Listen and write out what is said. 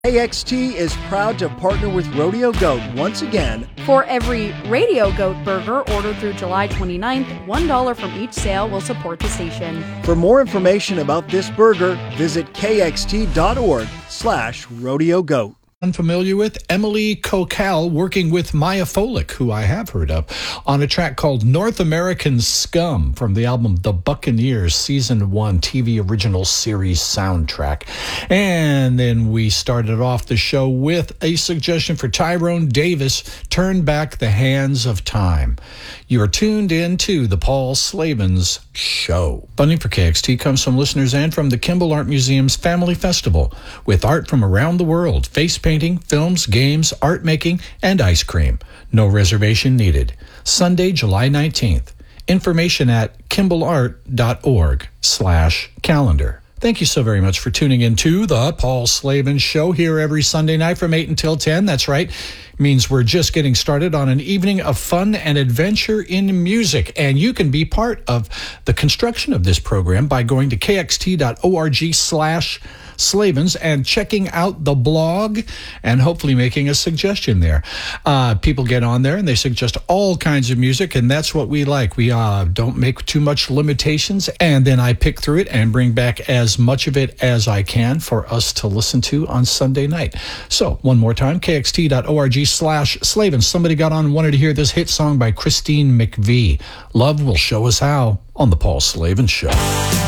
KXT is proud to partner with Rodeo Goat once again. For every Radio Goat burger ordered through July 29th, $1 from each sale will support the station. For more information about this burger, visit kxt.org/Rodeo Goat. Unfamiliar with Emily Cocal working with Maya Folick, who I have heard of, on a track called North American Scum from the album The Buccaneers Season 1 TV Original Series soundtrack. And then we started off the show with a suggestion for Tyrone Davis, Turn Back the Hands of Time. You are tuned in to the Paul Slavens Show. Funding for KXT comes from listeners and from the Kimball Art Museum's Family Festival, with art from around the world, face painting, films, games, art making, and ice cream. No reservation needed. Sunday, July 19th. Information at kimballart.org/calendar. Thank you so very much for tuning in to the Paul Slavens Show here every Sunday night from 8 until 10. That's right. Means we're just getting started on an evening of fun and adventure in music. And you can be part of the construction of this program by going to kxt.org/Slavens and checking out the blog and hopefully making a suggestion there. People get on there and they suggest all kinds of music, and that's what we like. We don't make too much limitations, and then I pick through it and bring back as much of it as I can for us to listen to on Sunday night. So one more time, kxt.org/Slavens. Somebody got on and wanted to hear this hit song by Christine McVie. Love Will Show Us How on the Paul Slavens Show.